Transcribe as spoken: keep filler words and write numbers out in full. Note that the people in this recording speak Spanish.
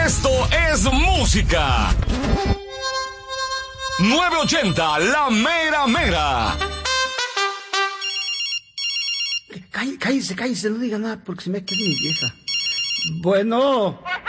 Esto es música. nueve ochenta, la mera mera. Cállese, cállese, no diga nada porque se me queda mi vieja. Bueno.